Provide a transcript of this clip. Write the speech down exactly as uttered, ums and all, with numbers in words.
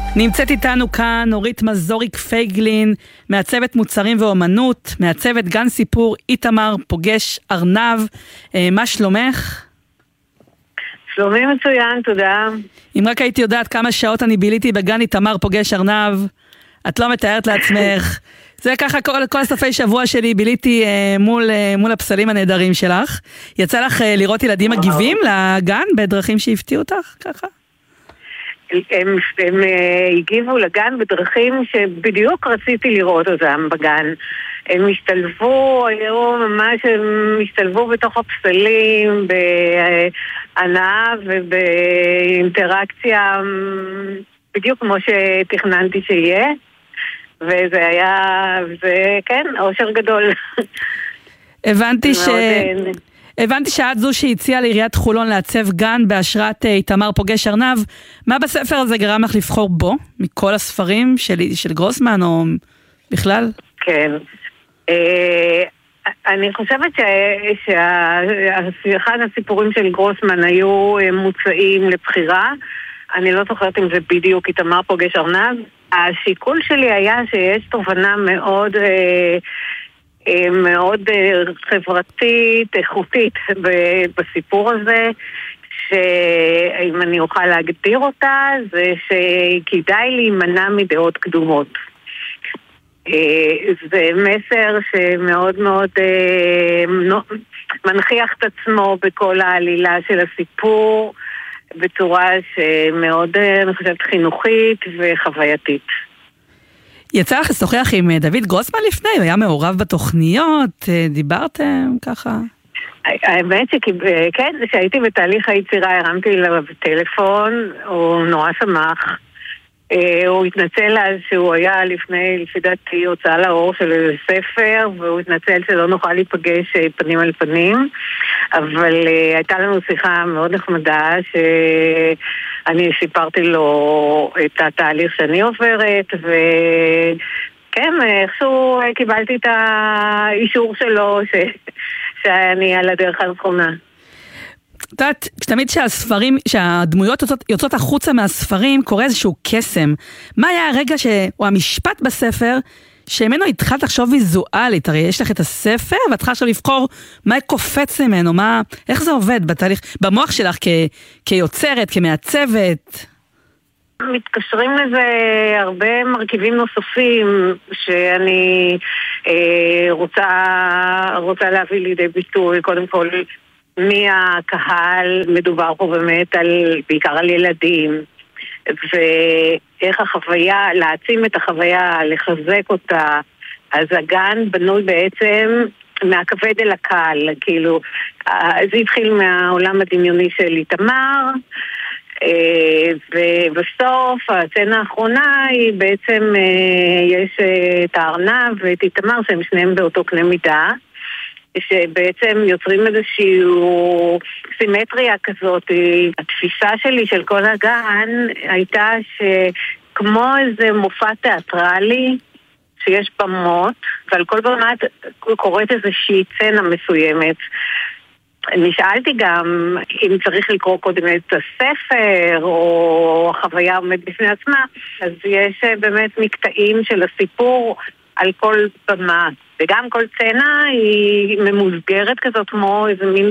נמצאת איתנו כאן אורית מזוריק פייגלין, מעצבת מוצרים ואומנות, מעצבת גן סיפור איתמר פוגש ארנב. מה שלומך? שלומי מצוין, תודה. אם רק הייתי יודעת כמה שעות אני ביליתי בגן איתמר פוגש ארנב, את לא מתארת לעצמך. זה ככה כל, כל סופי שבוע שלי ביליתי אה, מול, אה, מול הפסלים הנהדרים שלך. יצא לך אה, לראות ילדים מגיבים לגן בדרכים שהפתיעו אותך ככה? הם, הם, הם הגיבו לגן בדרכים שבדיוק רציתי לראות אותם בגן. הם השתלבו, היו ממש, הם השתלבו בתוך הפסלים, בהנאה ובאינטראקציה בדיוק כמו שתכננתי שיהיה. וזה היה, זה כן, אושר גדול. הבנתי ש... הבנתי שאת זו שהציעה לעיריית חולון לעצב גן בהשראת איתמר פוגש ארנב. מה בספר הזה גרם לך לבחור בו? מכל הספרים של, של גרוסמן או בכלל? כן. אני חושבת שאחד הסיפורים של גרוסמן היו מוצאים לבחירה. אני לא זוכרת אם זה בדיוק איתמר פוגש ארנב. השיקול שלי היה שיש תובנה מאוד... מאוד חברתית, איכותית בסיפור הזה, שאם אני אוכל להגדיר אותה, זה שכדאי להימנע מדעות קדומות. זה מסר שמאוד מאוד מנחיח את עצמו בכל העלילה של הסיפור, בצורה שמאוד, אני חושבת, חינוכית וחווייתית. יצא לך לשוחח עם דוד גרוסמן לפני, הוא היה מעורב בתוכניות, דיברתם ככה? האמת שכן, שהייתי בתהליך היצירה, הרמתי אליו בטלפון, הוא נורא שמח. הוא התנצל אז שהוא היה לפני, לפי דעתי, הוצאה לאור של איזה ספר, והוא התנצל שלא נוכל להיפגש פנים על פנים, אבל הייתה לנו שיחה מאוד נחמדה, שאני סיפרתי לו את התהליך שאני עוברת, וכן, איכשהו קיבלתי את האישור שלו ש... שאני על הדרך הנכונה. את יודעת, תמיד שהספרים, שהדמויות יוצאות, יוצאות החוצה מהספרים, קורה איזשהו קסם. מה היה הרגע ש... או המשפט בספר, שממנו התחלת לחשוב ויזואלית? הרי יש לך את הספר, ואת צריכה עכשיו לבחור מה קופץ ממנו, מה... איך זה עובד בתהליך, במוח שלך כ... כיוצרת, כמעצבת? מתקשרים לזה הרבה מרכיבים נוספים, שאני אה, רוצה, רוצה להביא לידי ביטוי, קודם כל... מי הקהל, מדובר פה באמת על, בעיקר על ילדים, ואיך החוויה, להעצים את החוויה, לחזק אותה. אז הגן בנוי בעצם מהכבד אל הקהל, כאילו, זה התחיל מהעולם הדמיוני של איתמר, ובסוף, הסצנה האחרונה היא בעצם, יש את הארנב ואת איתמר, שהם שניהם באותו קנה מידה, שבעצם יוצרים איזושהי סימטריה כזאת. התפיסה שלי של כל הגן הייתה שכמו איזה מופע תיאטרלי שיש במות, ועל כל במת קורית איזושהי סצנה מסוימת. נשאלתי גם אם צריך לקרוא קודם את הספר או החוויה עומד בפני עצמה, אז יש באמת מקטעים של הסיפור על כל במה, וגם כל סצנה היא ממוסגרת כזאת כמו איזה מין